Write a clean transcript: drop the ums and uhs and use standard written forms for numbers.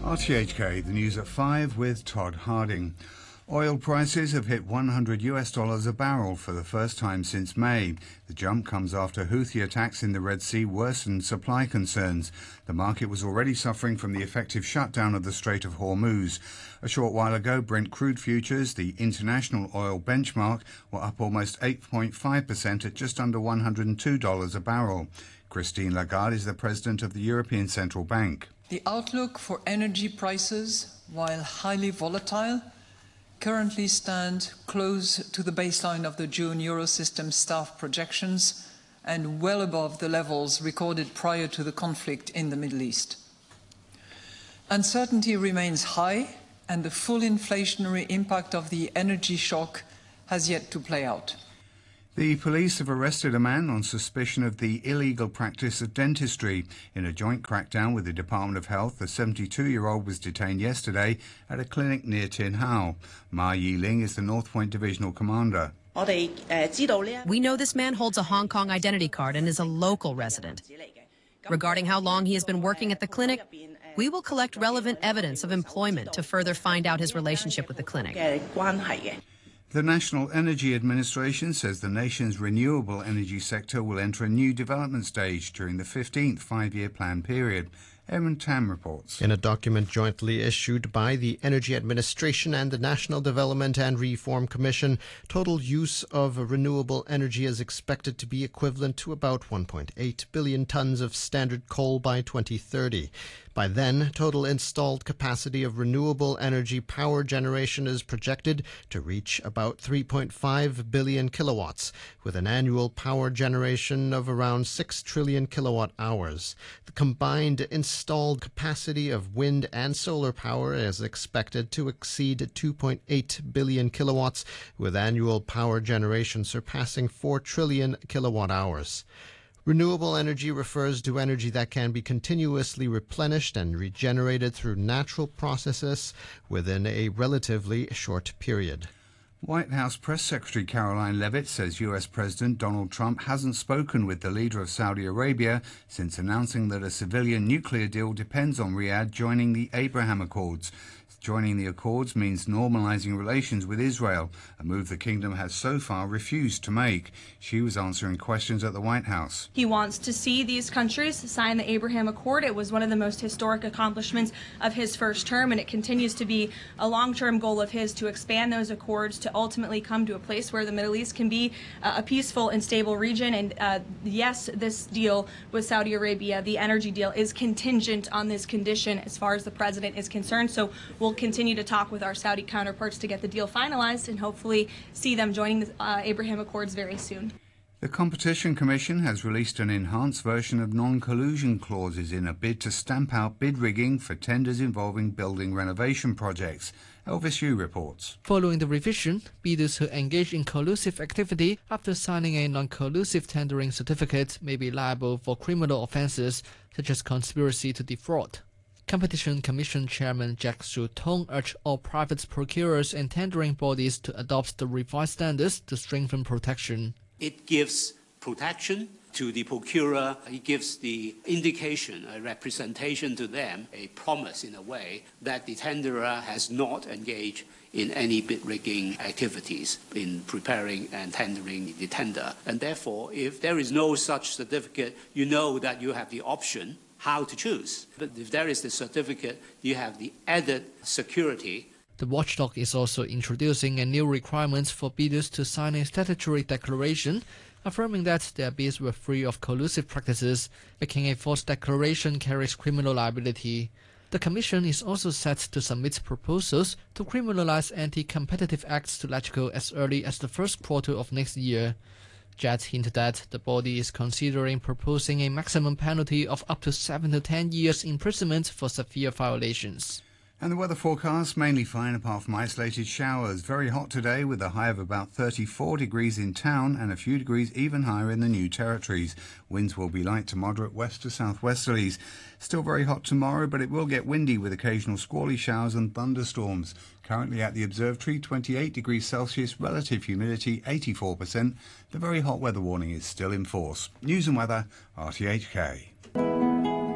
RTHK, the news at 5 with Todd Harding. Oil prices have hit $100 a barrel for the first time since May. The jump comes after Houthi attacks in the Red Sea worsened supply concerns. The market was already suffering from the effective shutdown of the Strait of Hormuz. A short while ago, Brent crude futures, the international oil benchmark, were up almost 8.5% at just under $102 a barrel. Christine Lagarde is the president of the European Central Bank. The outlook for energy prices, while highly volatile, currently stand close to the baseline of the June Eurosystem staff projections and well above the levels recorded prior to the conflict in the Middle East. Uncertainty remains high, and the full inflationary impact of the energy shock has yet to play out. The police have arrested a man on suspicion of the illegal practice of dentistry. In a joint crackdown with the Department of Health, the 72-year-old was detained yesterday at a clinic near Tin Hau. Ma Yiling is the North Point Divisional Commander. We know this man holds a Hong Kong identity card and is a local resident. Regarding how long he has been working at the clinic, we will collect relevant evidence of employment to further find out his relationship with the clinic. The National Energy Administration says the nation's renewable energy sector will enter a new development stage during the 15th five-year plan period. Eamon Tam reports. In a document jointly issued by the Energy Administration and the National Development and Reform Commission, total use of renewable energy is expected to be equivalent to about 1.8 billion tons of standard coal by 2030. By then, total installed capacity of renewable energy power generation is projected to reach about 3.5 billion kilowatts, with an annual power generation of around 6 trillion kilowatt hours. The combined installed capacity of wind and solar power is expected to exceed 2.8 billion kilowatts, with annual power generation surpassing 4 trillion kilowatt hours. Renewable energy refers to energy that can be continuously replenished and regenerated through natural processes within a relatively short period. White House Press Secretary Caroline Leavitt says U.S. President Donald Trump hasn't spoken with the leader of Saudi Arabia since announcing that a civilian nuclear deal depends on Riyadh joining the Abraham Accords. Joining the Accords means normalizing relations with Israel, a move the kingdom has so far refused to make. She was answering questions at the White House. He wants to see these countries sign the Abraham Accord. It was one of the most historic accomplishments of his first term, and it continues to be a long-term goal of his to expand those accords to ultimately come to a place where the Middle East can be a peaceful and stable region. And yes, this deal with Saudi Arabia, the energy deal, is contingent on this condition as far as the president is concerned. So we'll continue to talk with our Saudi counterparts to get the deal finalized and hopefully see them joining the Abraham Accords very soon. The Competition Commission has released an enhanced version of non-collusion clauses in a bid to stamp out bid rigging for tenders involving building renovation projects. Elvis Yu reports. Following the revision, bidders who engage in collusive activity after signing a non-collusive tendering certificate may be liable for criminal offences such as conspiracy to defraud. Competition Commission Chairman Jack Shu-Tong urged all private procurers and tendering bodies to adopt the revised standards to strengthen protection. It gives protection to the procurer. It gives the indication, a representation to them, a promise in a way that the tenderer has not engaged in any bid rigging activities in preparing and tendering the tender. And therefore, if there is no such certificate, you know that you have the option how to choose. But if there is the certificate, you have the added security. The watchdog is also introducing a new requirement for bidders to sign a statutory declaration, affirming that their bids were free of collusive practices, making a false declaration carries criminal liability. The Commission is also set to submit proposals to criminalize anti-competitive acts to LegCo as early as the first quarter of next year. Jet hinted that the body is considering proposing a maximum penalty of up to 7 to 10 years imprisonment for severe violations. And the weather forecast, mainly fine apart from isolated showers. Very hot today with a high of about 34 degrees in town and a few degrees even higher in the New Territories. Winds will be light to moderate west to southwesterlies. Still very hot tomorrow, but it will get windy with occasional squally showers and thunderstorms. Currently at the observatory, 28 degrees Celsius, relative humidity 84%. The very hot weather warning is still in force. News and weather, RTHK.